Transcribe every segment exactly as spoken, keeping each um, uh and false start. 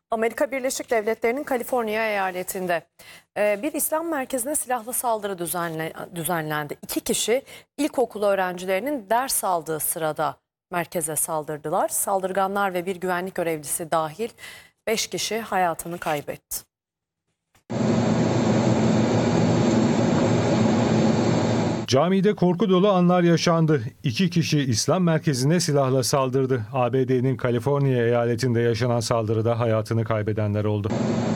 Amerika Birleşik Devletleri'nin Kaliforniya eyaletinde bir İslam merkezine silahlı saldırı düzenle, düzenlendi. İki kişi ilkokul öğrencilerinin ders aldığı sırada merkeze saldırdılar. Saldırganlar ve bir güvenlik görevlisi dahil beş kişi hayatını kaybetti. Camide korku dolu anlar yaşandı. İki kişi İslam merkezine silahla saldırdı. A B D'nin Kaliforniya eyaletinde yaşanan saldırıda hayatını kaybedenler oldu.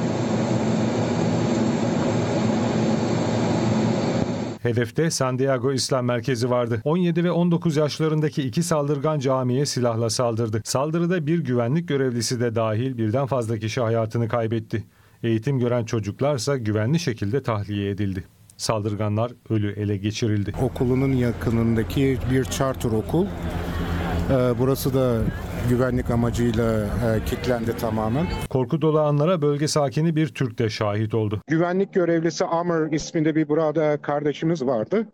Hedefte San Diego İslam Merkezi vardı. on yedi ve on dokuz yaşlarındaki iki saldırgan camiye silahla saldırdı. Saldırıda bir güvenlik görevlisi de dahil birden fazla kişi hayatını kaybetti. Eğitim gören çocuklarsa güvenli şekilde tahliye edildi. Saldırganlar ölü ele geçirildi. Okulunun yakınındaki bir charter okul. Burası da güvenlik amacıyla kilitlendi tamamen. Korku dolu anlara bölge sakini bir Türk de şahit oldu. Güvenlik görevlisi Amr isminde bir burada kardeşimiz vardı.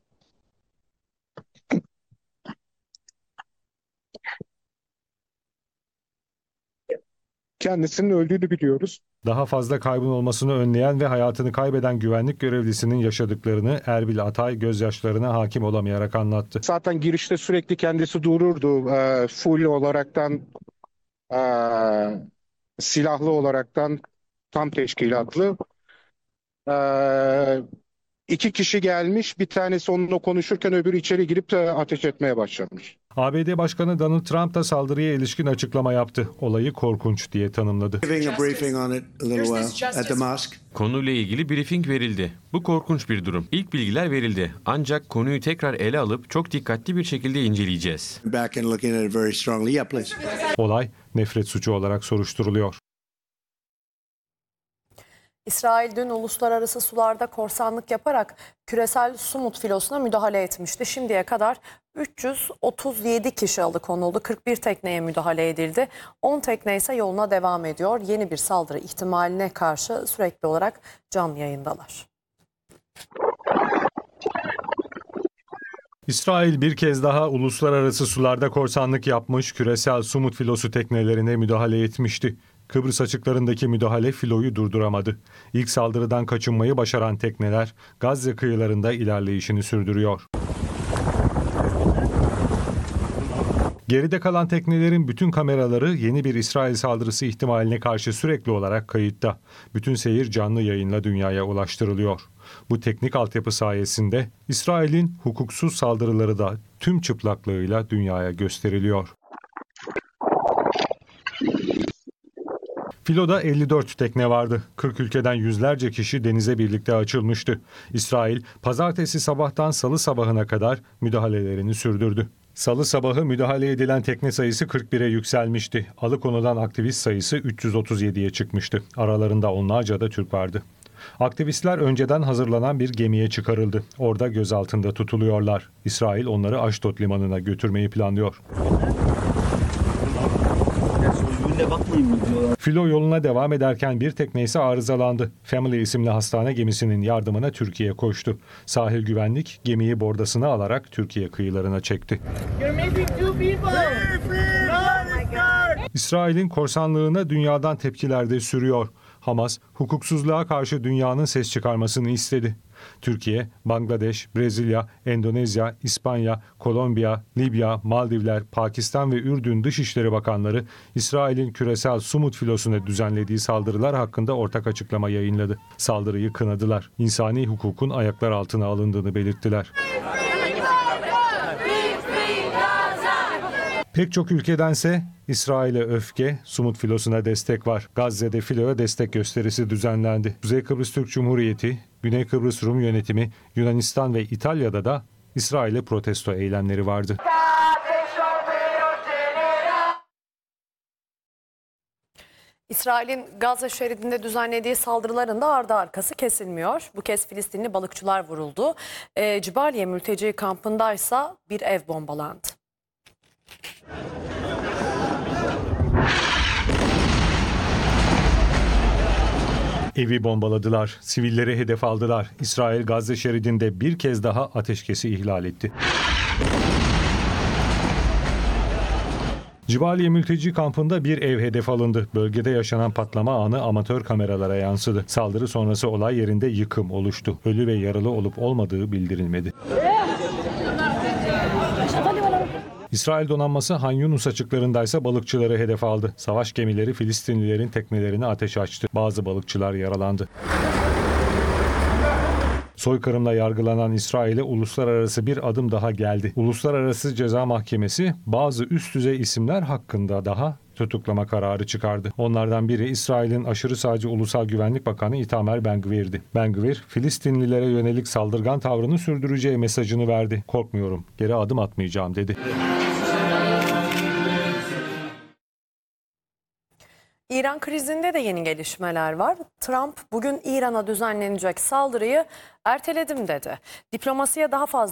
Kendisinin öldüğünü biliyoruz. Daha fazla kaybın olmasını önleyen ve hayatını kaybeden güvenlik görevlisinin yaşadıklarını Erbil Atay gözyaşlarına hakim olamayarak anlattı. Zaten girişte sürekli kendisi dururdu. E, full olaraktan, e, silahlı olaraktan tam teşkilatlı. E, iki kişi gelmiş, bir tanesi onunla konuşurken öbürü içeri girip de ateş etmeye başlamış. A B D Başkanı Donald Trump da saldırıya ilişkin açıklama yaptı. Olayı korkunç diye tanımladı. Konuyla ilgili briefing verildi. Bu korkunç bir durum. İlk bilgiler verildi. Ancak konuyu tekrar ele alıp çok dikkatli bir şekilde inceleyeceğiz. Olay nefret suçu olarak soruşturuluyor. İsrail dün uluslararası sularda korsanlık yaparak küresel Sumut filosuna müdahale etmişti. Şimdiye kadar üç yüz otuz yedi kişi alıkonuldu. kırk bir tekneye müdahale edildi. on tekne ise yoluna devam ediyor. Yeni bir saldırı ihtimaline karşı sürekli olarak canlı yayındalar. İsrail bir kez daha uluslararası sularda korsanlık yapmış, küresel Sumut filosu teknelerine müdahale etmişti. Kıbrıs açıklarındaki müdahale filoyu durduramadı. İlk saldırıdan kaçınmayı başaran tekneler Gazze kıyılarında ilerleyişini sürdürüyor. Geride kalan teknelerin bütün kameraları yeni bir İsrail saldırısı ihtimaline karşı sürekli olarak kayıtta. Bütün seyir canlı yayınla dünyaya ulaştırılıyor. Bu teknik altyapı sayesinde İsrail'in hukuksuz saldırıları da tüm çıplaklığıyla dünyaya gösteriliyor. Filoda elli dört tekne vardı. kırk ülkeden yüzlerce kişi denize birlikte açılmıştı. İsrail, pazartesi sabahtan salı sabahına kadar müdahalelerini sürdürdü. Salı sabahı müdahale edilen tekne sayısı kırk bire yükselmişti. Alıkonulan aktivist sayısı üç yüz otuz yediye çıkmıştı. Aralarında onlarca da Türk vardı. Aktivistler önceden hazırlanan bir gemiye çıkarıldı. Orada gözaltında tutuluyorlar. İsrail onları Aşdod limanına götürmeyi planlıyor. Filo yoluna devam ederken bir tekne ise arızalandı. Family isimli hastane gemisinin yardımına Türkiye koştu. Sahil güvenlik gemiyi bordasına alarak Türkiye kıyılarına çekti. İsrail'in korsanlığına dünyadan tepkiler de sürüyor. Hamas, hukuksuzluğa karşı dünyanın ses çıkarmasını istedi. Türkiye, Bangladeş, Brezilya, Endonezya, İspanya, Kolombiya, Libya, Maldivler, Pakistan ve Ürdün Dışişleri Bakanları İsrail'in küresel Sumut filosuna düzenlediği saldırılar hakkında ortak açıklama yayınladı. Saldırıyı kınadılar. İnsani hukukun ayaklar altına alındığını belirttiler. Pek çok ülkedense İsrail'e öfke, Sumut filosuna destek var. Gazze'de filoya destek gösterisi düzenlendi. Kuzey Kıbrıs Türk Cumhuriyeti, Güney Kıbrıs Rum Yönetimi, Yunanistan ve İtalya'da da İsrail'e protesto eylemleri vardı. İsrail'in Gazze şeridinde düzenlediği saldırıların da ardı arkası kesilmiyor. Bu kez Filistinli balıkçılar vuruldu. E, Cibaliye mülteci kampındaysa bir ev bombalandı. Evi bombaladılar, sivilleri hedef aldılar. İsrail Gazze şeridinde bir kez daha ateşkesi ihlal etti. Cibaliye mülteci kampında bir ev hedef alındı. Bölgede yaşanan patlama anı amatör kameralara yansıdı. Saldırı sonrası olay yerinde yıkım oluştu. Ölü ve yaralı olup olmadığı bildirilmedi. İsrail donanması Han Yunus açıklarındaysa balıkçıları hedef aldı. Savaş gemileri Filistinlilerin teknelerine ateş açtı. Bazı balıkçılar yaralandı. Soykırımla yargılanan İsrail'e uluslararası bir adım daha geldi. Uluslararası Ceza Mahkemesi bazı üst düzey isimler hakkında daha tutuklama kararı çıkardı. Onlardan biri İsrail'in aşırı sağcı Ulusal Güvenlik Bakanı Itamar Ben-Gvir'di. Ben-Gvir, Filistinlilere yönelik saldırgan tavrını sürdüreceği mesajını verdi. "Korkmuyorum, geri adım atmayacağım," dedi. İran krizinde de yeni gelişmeler var. Trump bugün İran'a düzenlenecek saldırıyı erteledim dedi. Diplomasiye daha fazla